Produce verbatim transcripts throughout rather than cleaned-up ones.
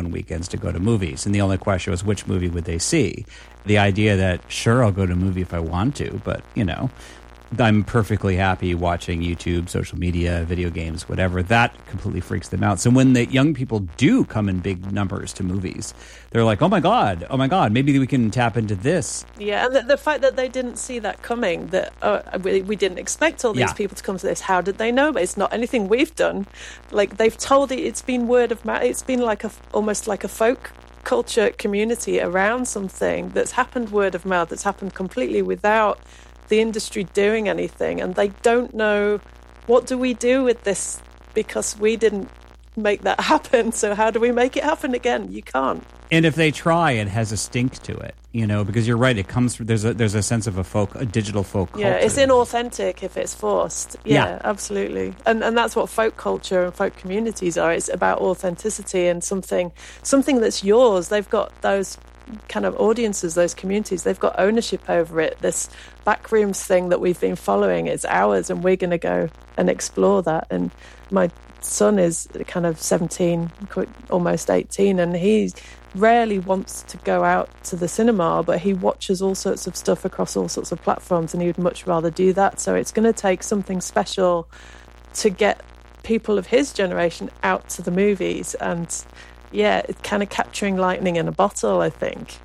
on weekends to go to movies. And the only question was, which movie would they see? The idea that, sure, I'll go to a movie if I want to, but, you know, I'm perfectly happy watching YouTube, social media, video games, whatever. That completely freaks them out. So when the young people do come in big numbers to movies, they're like, oh my God, oh my God, maybe we can tap into this. Yeah, and the, the fact that they didn't see that coming, that uh, we, we didn't expect all these Yeah. people to come to this. How did they know? But it's not anything we've done. Like, they've told it, it's been word of mouth. It's been like a, almost like a folk culture community around something that's happened word of mouth, that's happened completely without the industry doing anything, and they don't know, what do we do with this, because we didn't make that happen, so how do we make it happen again? You can't. And if they try, it has a stink to it, you know, because you're right, it comes from, there's a there's a sense of a folk, a digital folk culture. Yeah, it's inauthentic if it's forced. Yeah, Yeah. absolutely. And and that's what folk culture and folk communities are. It's about authenticity and something something that's yours. They've got those kind of audiences, those communities, they've got ownership over it. This backrooms thing that we've been following, it's ours, and we're going to go and explore that. And my son is kind of seventeen, almost eighteen, and he rarely wants to go out to the cinema, but he watches all sorts of stuff across all sorts of platforms, and he would much rather do that. So it's going to take something special to get people of his generation out to the movies. And yeah, it's kind of capturing lightning in a bottle, I think.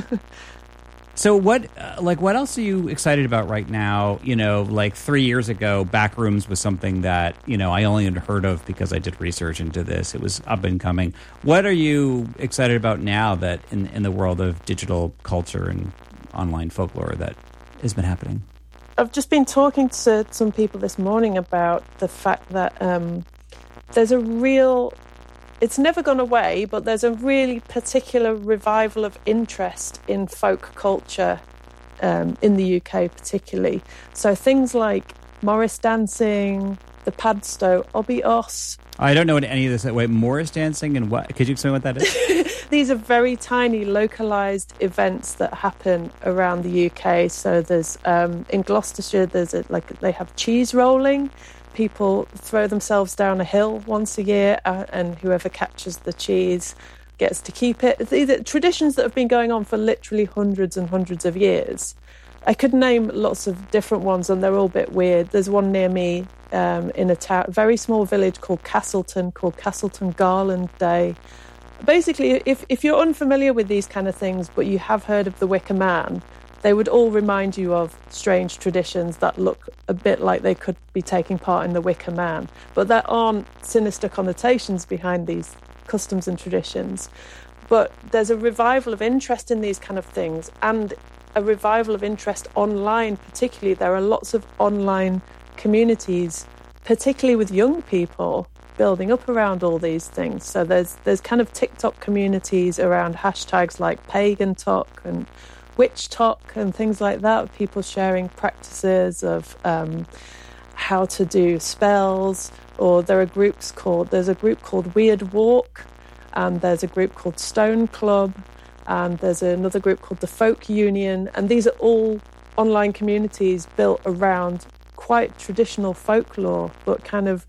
So what, uh, like, what else are you excited about right now? You know, like three years ago, Backrooms was something that, you know, I only had heard of because I did research into this. It was up and coming. What are you excited about now that in, in the world of digital culture and online folklore that has been happening? I've just been talking to some people this morning about the fact that um, there's a real... It's never gone away, but there's a really particular revival of interest in folk culture um, in the U K particularly. So things like Morris dancing, the Padstow, Obi Os. I don't know what any of this. Wait, Morris dancing and what? Could you explain what that is? These are very tiny localised events that happen around the U K. So there's um, in Gloucestershire, there's a, like they have cheese rolling. People throw themselves down a hill once a year, uh, and whoever catches the cheese gets to keep it. These are traditions that have been going on for literally hundreds and hundreds of years. I could name lots of different ones, and they're all a bit weird. There's one near me um, in a ta- very small village called Castleton, called Castleton Garland Day. Basically, if, if you're unfamiliar with these kind of things, but you have heard of the Wicker Man, they would all remind you of strange traditions that look a bit like they could be taking part in the Wicker Man. But there aren't sinister connotations behind these customs and traditions. But there's a revival of interest in these kind of things, and a revival of interest online particularly. There are lots of online communities, particularly with young people, building up around all these things. So there's there's kind of TikTok communities around hashtags like Pagan Talk and Witch Talk and things like that, people sharing practices of um, how to do spells. Or there are groups called, there's a group called Weird Walk, and there's a group called Stone Club, and there's another group called the Folk Union, and these are all online communities built around quite traditional folklore, but kind of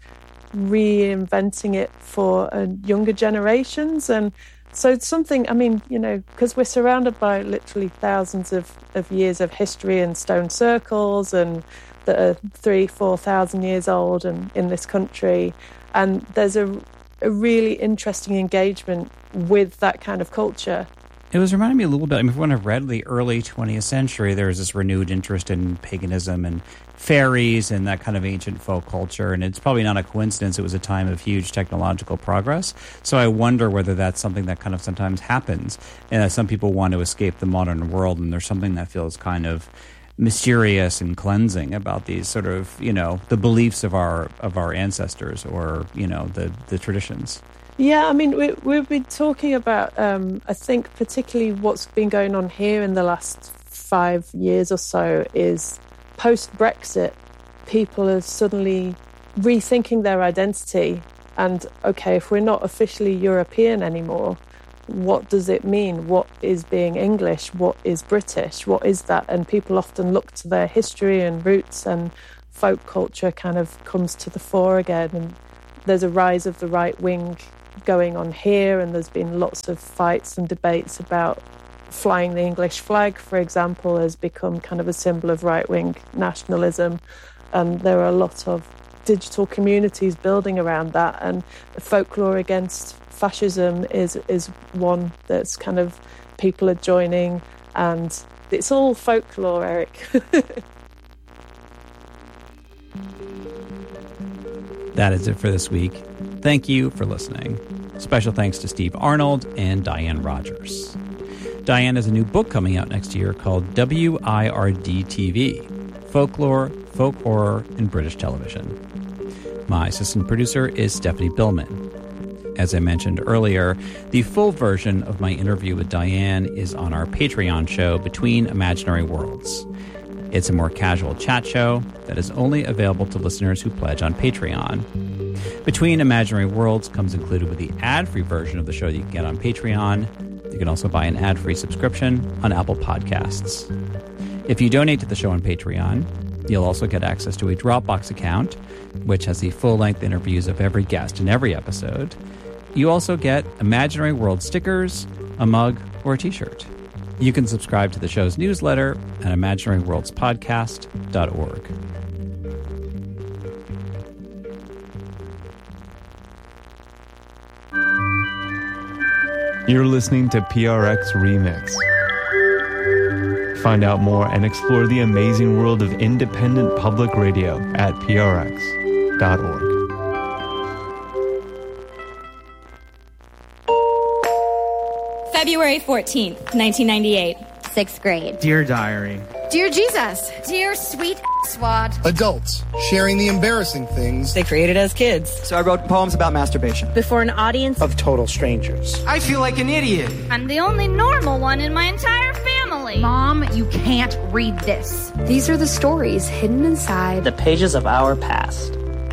reinventing it for uh, younger generations. And so it's something, I mean, you know, because we're surrounded by literally thousands of, of years of history and stone circles and that are three, four thousand years old and in this country. And there's a, a really interesting engagement with that kind of culture. It was reminding me a little bit, I mean, when I've read the early twentieth century, there was this renewed interest in paganism and fairies and that kind of ancient folk culture. And it's probably not a coincidence. It was a time of huge technological progress. So I wonder whether that's something that kind of sometimes happens. And some people want to escape the modern world, and there's something that feels kind of mysterious and cleansing about these sort of, you know, the beliefs of our of our ancestors, or, you know, the, the traditions. Yeah, I mean, we, we've been talking about, um, I think, particularly what's been going on here in the last five years or so is post-Brexit, people are suddenly rethinking their identity. And, okay, if we're not officially European anymore, what does it mean? What is being English? What is British? What is that? And people often look to their history and roots, and folk culture kind of comes to the fore again. And there's a rise of the right-wing going on here, and there's been lots of fights and debates about flying the English flag, for example, has become kind of a symbol of right-wing nationalism. And there are a lot of digital communities building around that, and folklore against fascism is is one that's kind of people are joining, and it's all folklore, Eric. That is it for this week. Thank you for listening. Special thanks to Steve Arnold and Diane Rogers. Diane has a new book coming out next year called W I R D T V, Folklore, Folk Horror, and British Television. My assistant producer is Stephanie Billman. As I mentioned earlier, the full version of my interview with Diane is on our Patreon show, Between Imaginary Worlds. It's a more casual chat show that is only available to listeners who pledge on Patreon. Between Imaginary Worlds comes included with the ad-free version of the show that you can get on Patreon. You can also buy an ad-free subscription on Apple Podcasts. If you donate to the show on Patreon, you'll also get access to a Dropbox account, which has the full-length interviews of every guest in every episode. You also get Imaginary World stickers, a mug, or a t-shirt. You can subscribe to the show's newsletter at imaginary worlds podcast dot org. You're listening to P R X Remix. Find out more and explore the amazing world of independent public radio at P R X dot org. February fourteenth, nineteen ninety-eight. Sixth grade. Dear Diary. Dear Jesus. Dear sweet swad. Adults sharing the embarrassing things they created as kids. So I wrote poems about masturbation. Before an audience of total strangers. I feel like an idiot. I'm the only normal one in my entire family. Mom, you can't read this. These are the stories hidden inside the pages of our past.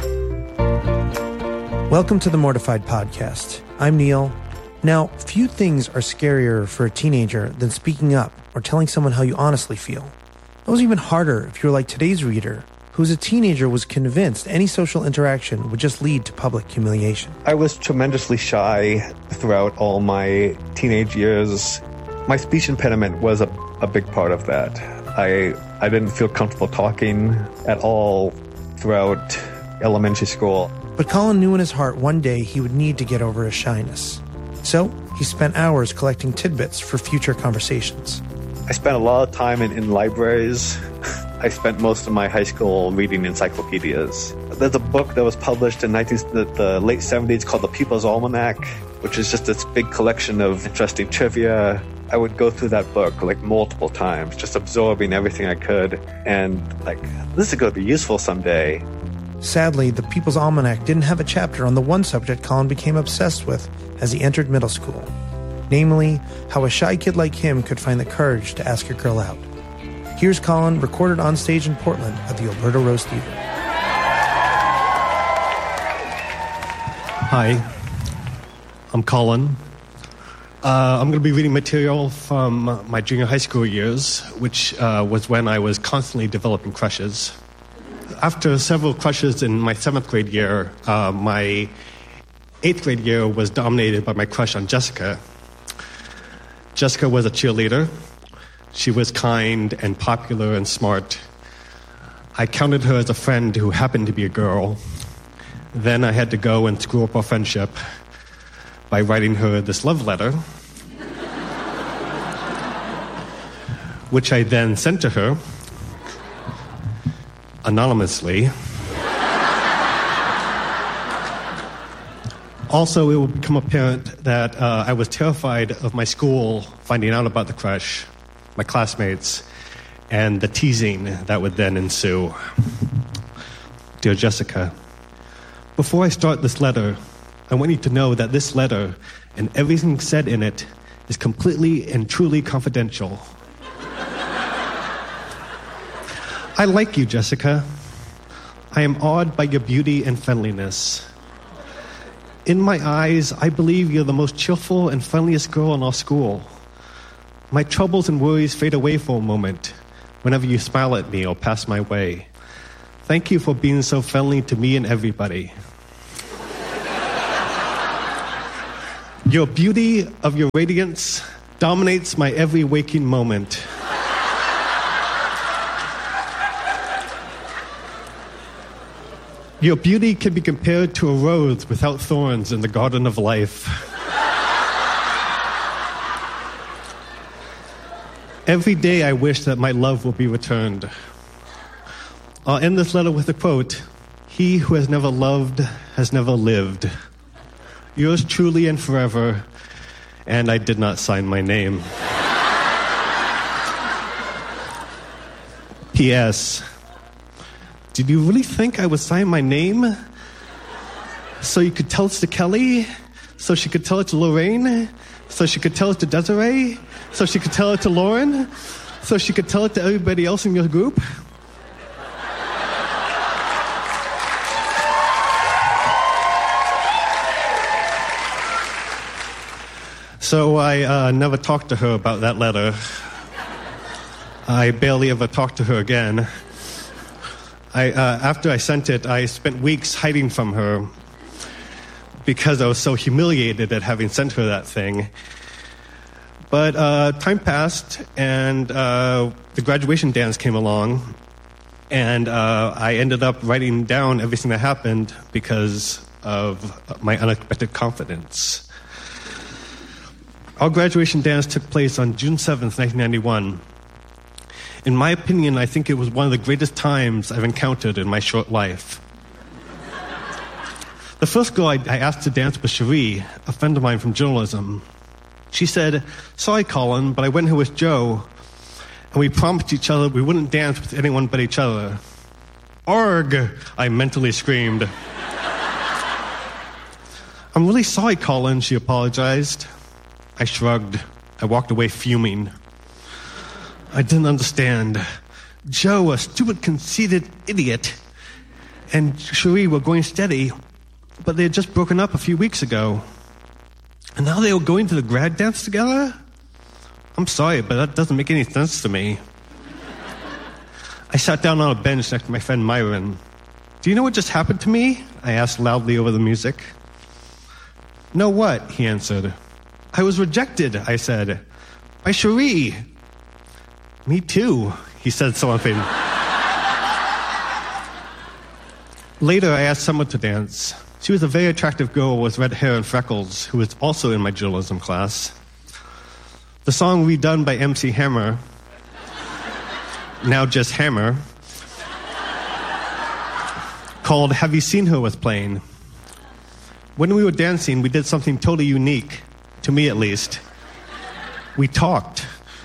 Welcome to the Mortified Podcast. I'm Neil. Now, few things are scarier for a teenager than speaking up or telling someone how you honestly feel. It was even harder if you're like today's reader, who as a teenager was convinced any social interaction would just lead to public humiliation. I was tremendously shy throughout all my teenage years. My speech impediment was a, a big part of that. I I didn't feel comfortable talking at all throughout elementary school. But Colin knew in his heart one day he would need to get over his shyness. So he spent hours collecting tidbits for future conversations. I spent a lot of time in, in libraries. I spent most of my high school reading encyclopedias. There's a book that was published in nineteen, the, the late seventies called The People's Almanac, which is just this big collection of interesting trivia. I would go through that book like multiple times, just absorbing everything I could. And like, this is going to be useful someday. Sadly, The People's Almanac didn't have a chapter on the one subject Colin became obsessed with as he entered middle school. Namely, how a shy kid like him could find the courage to ask a girl out. Here's Colin, recorded on stage in Portland at the Alberta Rose Theatre. Hi, I'm Colin. Uh, I'm going to be reading material from my junior high school years, which uh, was when I was constantly developing crushes. After several crushes in my seventh grade year, uh, my eighth grade year was dominated by my crush on Jessica. Jessica was a cheerleader. She was kind and popular and smart. I counted her as a friend who happened to be a girl. Then I had to go and screw up our friendship by writing her this love letter, which I then sent to her anonymously. Also, it will become apparent that uh, I was terrified of my school finding out about the crush, my classmates, and the teasing that would then ensue. Dear Jessica, before I start this letter, I want you to know that this letter and everything said in it is completely and truly confidential. I like you, Jessica. I am awed by your beauty and friendliness. In my eyes, I believe you're the most cheerful and friendliest girl in our school. My troubles and worries fade away for a moment whenever you smile at me or pass my way. Thank you for being so friendly to me and everybody. Your beauty of your radiance dominates my every waking moment. Your beauty can be compared to a rose without thorns in the garden of life. Every day I wish that my love will be returned. I'll end this letter with a quote. He who has never loved has never lived. Yours truly and forever, and I did not sign my name. P S Did you really think I would sign my name? So you could tell it to Kelly? So she could tell it to Lorraine? So she could tell it to Desiree? So she could tell it to Lauren? So she could tell it to everybody else in your group? So I uh, never talked to her about that letter. I barely ever talked to her again. I, uh, after I sent it, I spent weeks hiding from her because I was so humiliated at having sent her that thing. But uh, time passed, and uh, the graduation dance came along, and uh, I ended up writing down everything that happened because of my unexpected confidence. Our graduation dance took place on June seventh, nineteen ninety-one. In my opinion, I think it was one of the greatest times I've encountered in my short life. The first girl I, I asked to dance was Cherie, a friend of mine from journalism. She said, "Sorry, Colin, but I went here with Joe, and we promised each other we wouldn't dance with anyone but each other." "Arg!" I mentally screamed. "I'm really sorry, Colin," she apologized. I shrugged. I walked away fuming. I didn't understand. Joe, a stupid, conceited idiot, and Cherie were going steady, but they had just broken up a few weeks ago. And now they were going to the grad dance together? I'm sorry, but that doesn't make any sense to me. I sat down on a bench next to my friend Myron. "Do you know what just happened to me?" I asked loudly over the music. "No, what?" he answered. "I was rejected," I said. "By Cherie." "Me too," he said something. Later, I asked Summer to dance. She was a very attractive girl with red hair and freckles who was also in my journalism class. The song redone by M C Hammer, now just Hammer, called "Have You Seen Her?" was playing. When we were dancing, we did something totally unique, to me at least. We talked.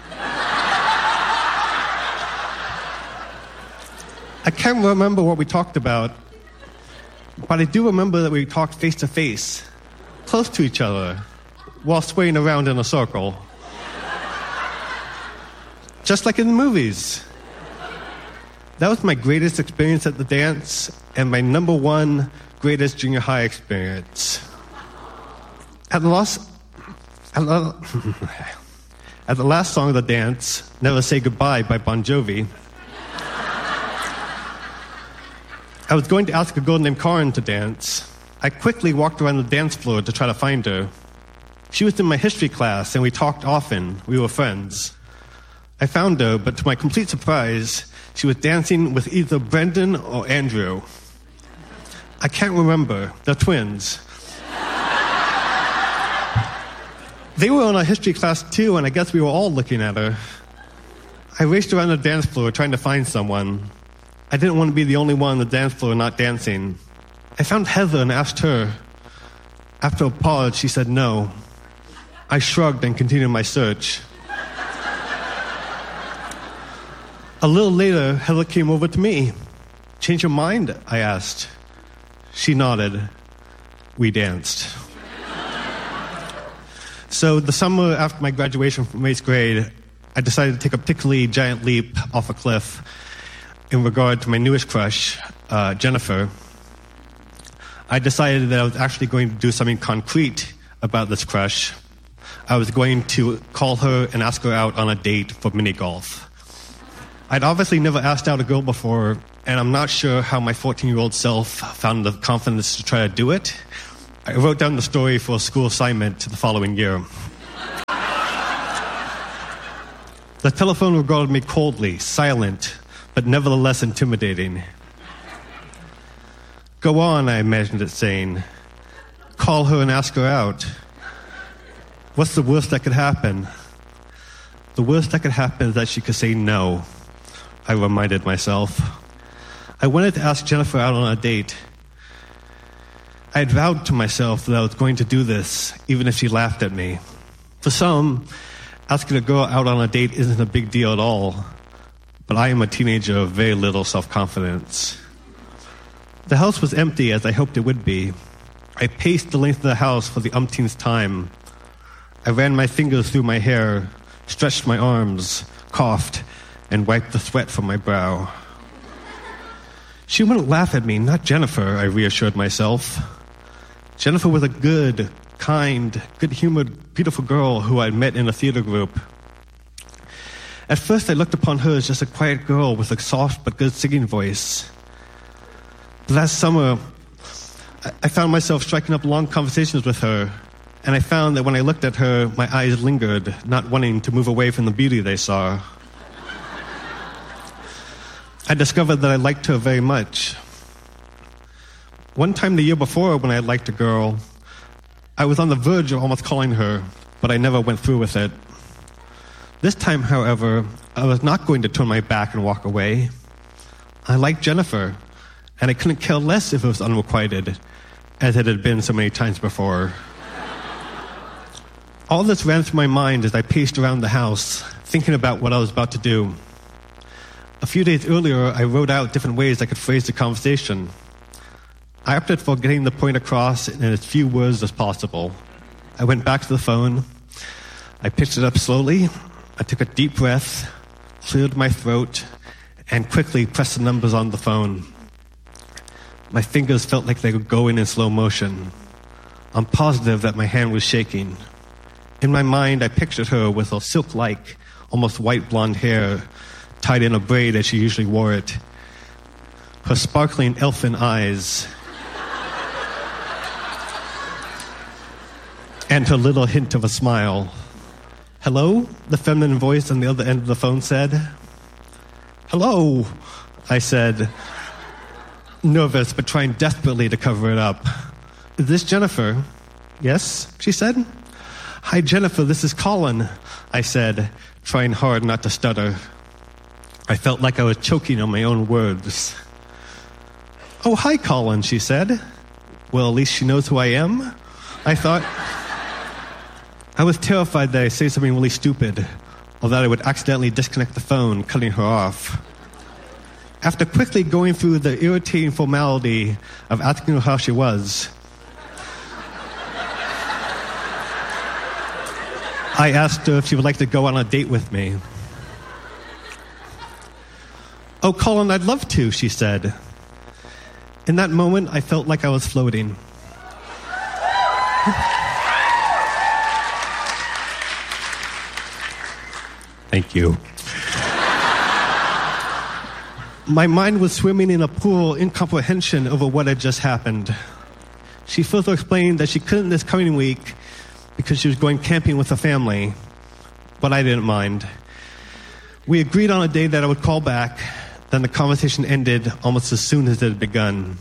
I can't remember what we talked about, but I do remember that we talked face to face, close to each other, while swaying around in a circle. Just like in the movies. That was my greatest experience at the dance, and my number one greatest junior high experience. At the last, at the, at the last song of the dance, "Never Say Goodbye" by Bon Jovi, I was going to ask a girl named Karen to dance. I quickly walked around the dance floor to try to find her. She was in my history class, and we talked often. We were friends. I found her, but to my complete surprise, she was dancing with either Brendan or Andrew. I can't remember. They're twins. They were in our history class too, and I guess we were all looking at her. I raced around the dance floor trying to find someone. I didn't want to be the only one on the dance floor not dancing. I found Heather and asked her. After a pause, she said no. I shrugged and continued my search. A little later, Heather came over to me. "Change your mind?" I asked. She nodded. We danced. So the summer after my graduation from eighth grade, I decided to take a particularly giant leap off a cliff in regard to my newest crush, uh, Jennifer. I decided that I was actually going to do something concrete about this crush. I was going to call her and ask her out on a date for mini golf. I'd obviously never asked out a girl before, and I'm not sure how my fourteen-year-old self found the confidence to try to do it, I wrote down the story for a school assignment the following year. The telephone regarded me coldly, silent, but nevertheless intimidating. Go on, I imagined it saying. Call her and ask her out. What's the worst that could happen? The worst that could happen is that she could say no, I reminded myself. I wanted to ask Jennifer out on a date. I had vowed to myself that I was going to do this, even if she laughed at me. For some, asking a girl out on a date isn't a big deal at all, but I am a teenager of very little self-confidence. The house was empty, as I hoped it would be. I paced the length of the house for the umpteenth time. I ran my fingers through my hair, stretched my arms, coughed, and wiped the sweat from my brow. She wouldn't laugh at me, not Jennifer, I reassured myself. Jennifer was a good, kind, good-humored, beautiful girl who I'd met in a theater group. At first, I looked upon her as just a quiet girl with a soft but good singing voice. But last summer, I found myself striking up long conversations with her, and I found that when I looked at her, my eyes lingered, not wanting to move away from the beauty they saw. I discovered that I liked her very much. One time the year before, when I liked a girl, I was on the verge of almost calling her, but I never went through with it. This time, however, I was not going to turn my back and walk away. I liked Jennifer, and I couldn't care less if it was unrequited, as it had been so many times before. All this ran through my mind as I paced around the house, thinking about what I was about to do. A few days earlier, I wrote out different ways I could phrase the conversation. I opted for getting the point across in as few words as possible. I went back to the phone. I picked it up slowly. I took a deep breath, cleared my throat, and quickly pressed the numbers on the phone. My fingers felt like they were going in slow motion. I'm positive that my hand was shaking. In my mind, I pictured her with her silk-like, almost white blonde hair tied in a braid as she usually wore it. Her sparkling elfin eyes. And her little hint of a smile. Hello? The feminine voice on the other end of the phone said. Hello, I said, nervous but trying desperately to cover it up. Is this Jennifer? Yes, she said. Hi, Jennifer, this is Colin, I said, trying hard not to stutter. I felt like I was choking on my own words. Oh, hi, Colin, she said. Well, at least she knows who I am, I thought. I was terrified that I'd say something really stupid, or that I would accidentally disconnect the phone, cutting her off. After quickly going through the irritating formality of asking her how she was, I asked her if she would like to go on a date with me. Oh, Colin, I'd love to, she said. In that moment, I felt like I was floating. Thank you. My mind was swimming in a pool of incomprehension over what had just happened. She further explained that she couldn't this coming week because she was going camping with her family, but I didn't mind. We agreed on a day that I would call back, then the conversation ended almost as soon as it had begun.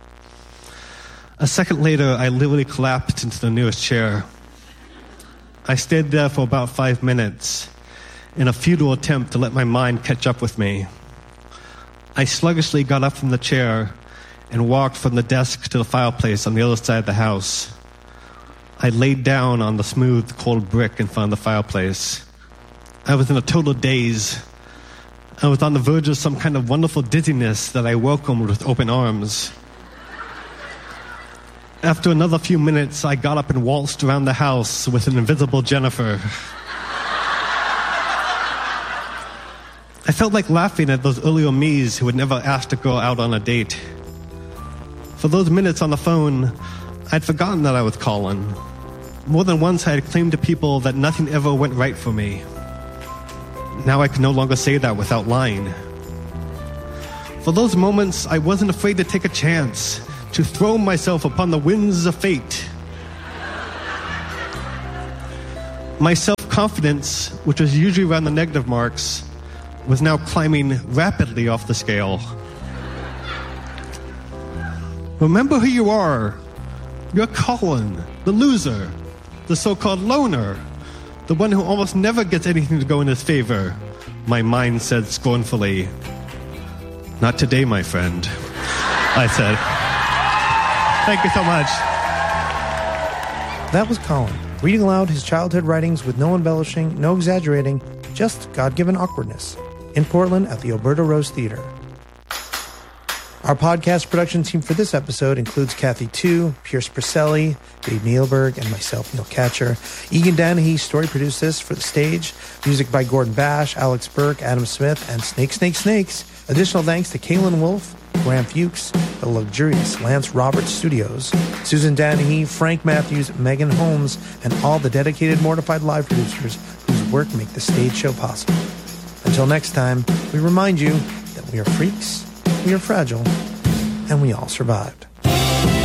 A second later, I literally collapsed into the nearest chair. I stayed there for about five minutes in a futile attempt to let my mind catch up with me. I sluggishly got up from the chair and walked from the desk to the fireplace on the other side of the house. I laid down on the smooth, cold brick in front of the fireplace. I was in a total daze. I was on the verge of some kind of wonderful dizziness that I welcomed with open arms. After another few minutes, I got up and waltzed around the house with an invisible Jennifer. I felt like laughing at those earlier me's who had never asked a girl out on a date. For those minutes on the phone, I'd forgotten that I was Colin. More than once I had claimed to people that nothing ever went right for me. Now I could no longer say that without lying. For those moments, I wasn't afraid to take a chance, to throw myself upon the winds of fate. My self-confidence, which was usually around the negative marks, was now climbing rapidly off the scale. Remember who you are. You're Colin, the loser, the so-called loner, the one who almost never gets anything to go in his favor, my mind said scornfully. Not today, my friend, I said. Thank you so much. That was Colin, reading aloud his childhood writings with no embellishing, no exaggerating, just God-given awkwardness, in Portland at the Alberta Rose Theater. Our podcast production team for this episode includes Kathy Tu, Pierce Perselli, Dave Neilberg, and myself, Neil Katcher. Egan Danahy story produced this for the stage. Music by Gordon Bash, Alex Burke, Adam Smith, and Snake, Snake, Snakes. Additional thanks to Kaylin Wolfe, Graham Fuchs, the luxurious Lance Roberts Studios, Susan Danahy, Frank Matthews, Megan Holmes, and all the dedicated Mortified Live producers whose work make the stage show possible. Until next time, we remind you that we are freaks, we are fragile, and we all survived.